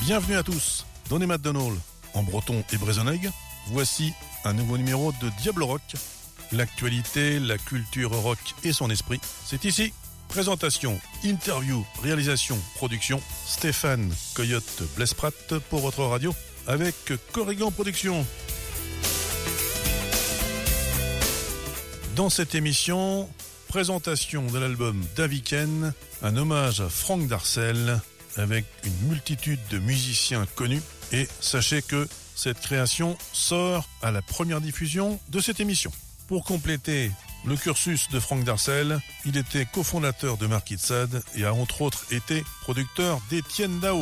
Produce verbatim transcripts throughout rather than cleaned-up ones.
Bienvenue à tous. Donné McDonald en breton et brézonègue. Voici un nouveau numéro de Diable Rock. L'actualité, la culture rock et son esprit, c'est ici. Présentation, interview, réalisation, production. Stéphane Coyote Blesprat pour votre radio avec Corrigan Productions. Dans cette émission, présentation de l'album Daviken, un hommage à Frank Darcel avec une multitude de musiciens connus. Et sachez que cette création sort à la première diffusion de cette émission. Pour compléter le cursus de Frank Darcel, il était cofondateur de Marquis de Sade et a entre autres été producteur d'Étienne Dao.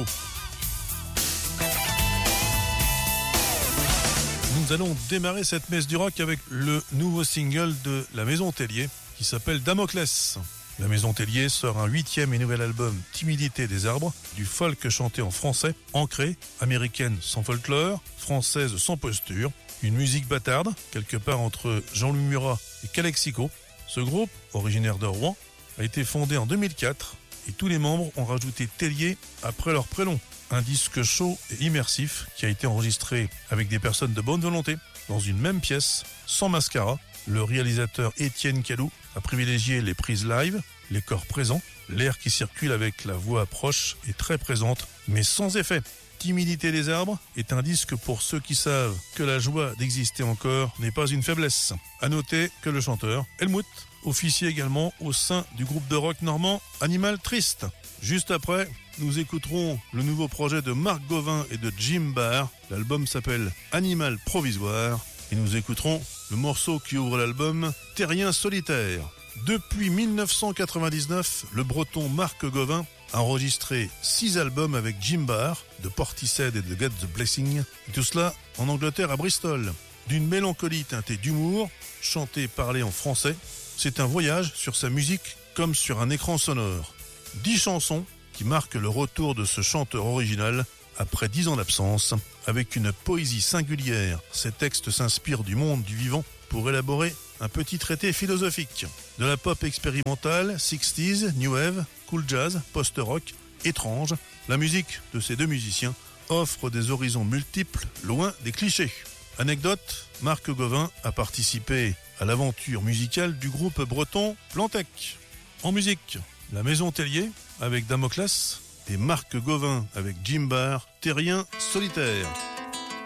Nous allons démarrer cette messe du rock avec le nouveau single de la Maison Tellier qui s'appelle Damoclès. La Maison Tellier sort un huitième et nouvel album Timidité des arbres, du folk chanté en français, ancré, américaine sans folklore, française sans posture, une musique bâtarde, quelque part entre Jean-Louis Murat et Calexico. Ce groupe, originaire de Rouen, a été fondé en deux mille quatre et tous les membres ont rajouté Tellier après leur prénom. Un disque chaud et immersif qui a été enregistré avec des personnes de bonne volonté, dans une même pièce, sans mascara. Le réalisateur Étienne Calou a privilégié les prises live, les corps présents, l'air qui circule avec la voix proche et très présente, mais sans effet. Timidité des arbres est un disque pour ceux qui savent que la joie d'exister encore n'est pas une faiblesse. À noter que le chanteur, Helmut, officie également au sein du groupe de rock normand Animal Triste. Juste après, nous écouterons le nouveau projet de Marc Gauvin et de Jim Barr. L'album s'appelle Animal Provisoire et nous écouterons le morceau qui ouvre l'album, Terrien Solitaire. Depuis dix-neuf cent quatre-vingt-dix-neuf, le breton Marc Gauvin a enregistré six albums avec Jim Barr, de Portishead et de Get the Blessing, et tout cela en Angleterre à Bristol. D'une mélancolie teintée d'humour, chantée et parlée en français, c'est un voyage sur sa musique comme sur un écran sonore. Dix chansons qui marquent le retour de ce chanteur original après dix ans d'absence. Avec une poésie singulière, ces textes s'inspirent du monde du vivant pour élaborer un petit traité philosophique. De la pop expérimentale, sixties, new wave, cool jazz, post-rock, étrange, la musique de ces deux musiciens offre des horizons multiples, loin des clichés. Anecdote, Marc Gauvin a participé à l'aventure musicale du groupe breton Plantec. En musique, la Maison Tellier avec Damoclès et Marc Gauvin avec Jim Barr, Terrien Solitaire.